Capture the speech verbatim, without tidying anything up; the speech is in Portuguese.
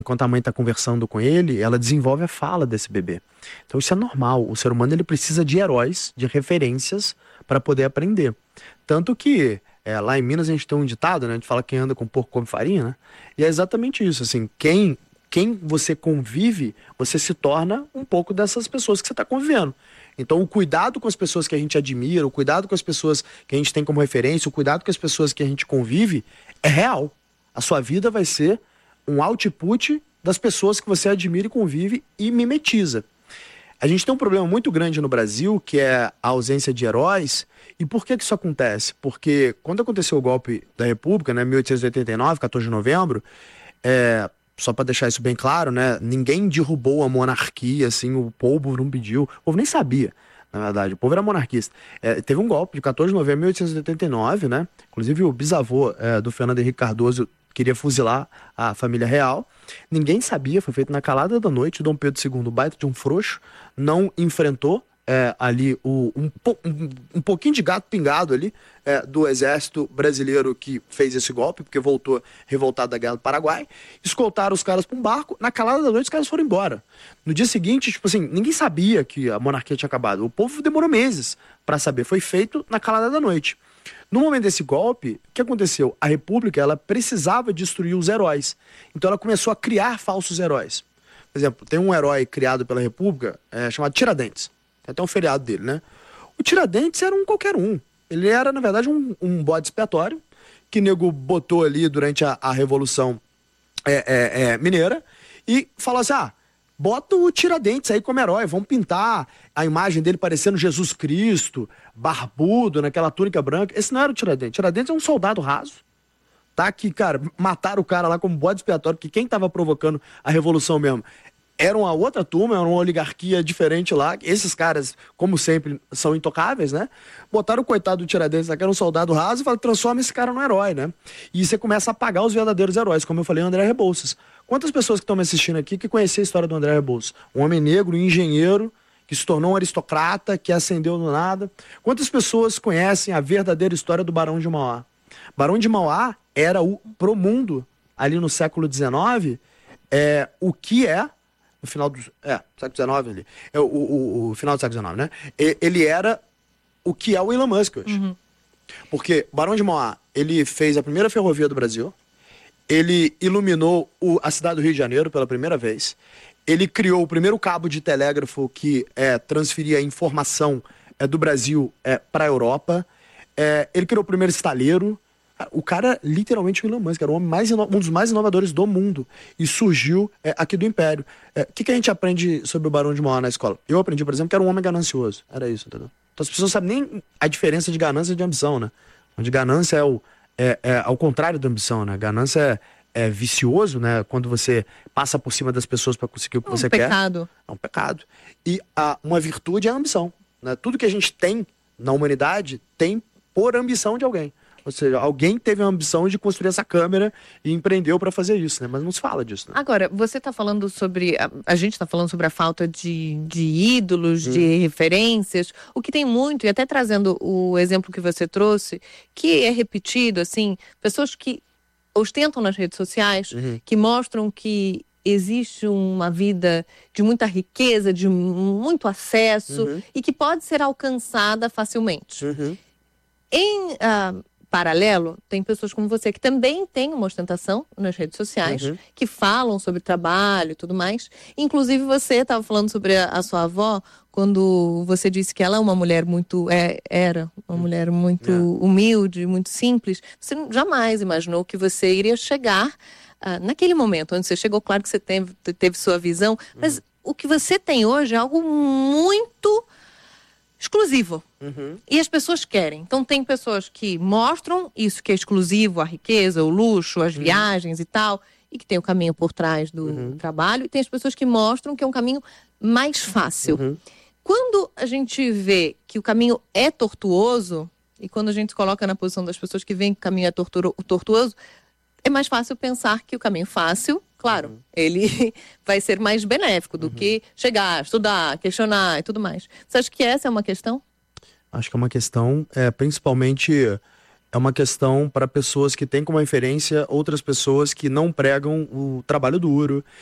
enquanto a mãe está conversando com ele, ela desenvolve a fala desse bebê. Então isso é normal. O ser humano ele precisa de heróis, de referências para poder aprender. Tanto que é, lá em Minas a gente tem um ditado, né? A gente fala quem anda com porco come farinha, né? E é exatamente isso. Assim, quem, quem você convive, você se torna um pouco dessas pessoas que você está convivendo. Então o cuidado com as pessoas que a gente admira, o cuidado com as pessoas que a gente tem como referência, o cuidado com as pessoas que a gente convive é real. A sua vida vai ser um output das pessoas que você admira e convive e mimetiza. A gente tem um problema muito grande no Brasil, que é a ausência de heróis. E por que que isso acontece? Porque quando aconteceu o golpe da República, né, mil oitocentos e oitenta e nove, quatorze de novembro, é, só para deixar isso bem claro, né, ninguém derrubou a monarquia, assim, o povo não pediu, o povo nem sabia, na verdade, o povo era monarquista. É, teve um golpe de quatorze de novembro de mil oitocentos e oitenta e nove, né, inclusive o bisavô é, do Fernando Henrique Cardoso queria fuzilar a família real. Ninguém sabia, foi feito na calada da noite. O Dom Pedro segundo, baita de um frouxo, não enfrentou é, ali o, um, um, um pouquinho de gato pingado ali é, do exército brasileiro que fez esse golpe, porque voltou revoltado da guerra do Paraguai. Escoltaram os caras para um barco. Na calada da noite os caras foram embora. No dia seguinte, tipo assim, ninguém sabia que a monarquia tinha acabado. O povo demorou meses para saber. Foi feito na calada da noite. No momento desse golpe, o que aconteceu? A República ela precisava destruir os heróis. Então ela começou a criar falsos heróis. Por exemplo, tem um herói criado pela República é, chamado Tiradentes. Tem até um feriado dele, né? O Tiradentes era um qualquer um. Ele era, na verdade, um, um bode expiatório que o nego botou ali durante a, a Revolução é, é, é, Mineira e falou assim, ah, bota o Tiradentes aí como herói, vamos pintar a imagem dele parecendo Jesus Cristo, barbudo, naquela túnica branca. Esse não era o Tiradentes. Tiradentes é um soldado raso, tá? Que, cara, mataram o cara lá como bode expiatório, porque quem tava provocando a revolução mesmo era uma outra turma, era uma oligarquia diferente lá. Esses caras, como sempre, são intocáveis, né? Botaram o coitado do Tiradentes lá, que era um soldado raso, e falaram, transforma esse cara num herói, né? E você começa a apagar os verdadeiros heróis, como eu falei, o André Rebouças. Quantas pessoas que estão me assistindo aqui que conheciam a história do André Rebouças? Um homem negro, um engenheiro, que se tornou um aristocrata, que ascendeu do nada. Quantas pessoas conhecem a verdadeira história do Barão de Mauá? Barão de Mauá era o, pro mundo, ali no século dezenove, é, o que é, no final do é, século dezenove ali, é, o, o, o final do século dezenove, né? E, ele era o que é o Elon Musk hoje. Uhum. Porque Barão de Mauá, ele fez a primeira ferrovia do Brasil, ele iluminou o, a cidade do Rio de Janeiro pela primeira vez. Ele criou o primeiro cabo de telégrafo que é, transferia informação é, do Brasil é, para a Europa. É, ele criou o primeiro estaleiro. O cara, literalmente, o Elon Musk, era o homem mais um dos mais inovadores do mundo. E surgiu é, aqui do Império. O é, que, que a gente aprende sobre o Barão de Mauá na escola? Eu aprendi, por exemplo, que era um homem ganancioso. Era isso, entendeu? Então as pessoas sabem nem a diferença de ganância e de ambição, né? Onde ganância é o... É, é ao contrário da ambição, né? Ganância é, é vicioso, né? Quando você passa por cima das pessoas para conseguir o que é um você pecado. quer. É um pecado. E a, uma virtude é a ambição, né? Tudo que a gente tem na humanidade tem por ambição de alguém. Ou seja, alguém teve a ambição de construir essa câmera e empreendeu para fazer isso, né? Mas não se fala disso, né? Agora, você está falando sobre... A, a gente está falando sobre a falta de, de ídolos, hum. de referências. O que tem muito, e até trazendo o exemplo que você trouxe, que é repetido, assim, pessoas que ostentam nas redes sociais, uhum. que mostram que existe uma vida de muita riqueza, de muito acesso, uhum. e que pode ser alcançada facilmente. Uhum. Em... Uh, paralelo, tem pessoas como você que também têm uma ostentação nas redes sociais, uhum. que falam sobre trabalho e tudo mais. Inclusive, você estava falando sobre a, a sua avó, quando você disse que ela é uma mulher muito... É, era uma uhum. mulher muito yeah. humilde, muito simples. Você jamais imaginou que você iria chegar uh, naquele momento onde você chegou. Claro que você teve, teve sua visão, mas uhum. o que você tem hoje é algo muito... exclusivo. Uhum. E as pessoas querem. Então tem pessoas que mostram isso que é exclusivo, a riqueza, o luxo, as uhum. viagens e tal, e que tem o caminho por trás do uhum. trabalho. E tem as pessoas que mostram que é um caminho mais fácil. Uhum. Quando a gente vê que o caminho é tortuoso, e quando a gente se coloca na posição das pessoas que veem que o caminho é torturo, tortuoso, é mais fácil pensar que o caminho fácil, claro, uhum. ele vai ser mais benéfico do uhum. que chegar, estudar, questionar e tudo mais. Você acha que essa é uma questão? Acho que é uma questão, é, principalmente É uma questão para pessoas que têm como referência outras pessoas que não pregam o trabalho duro,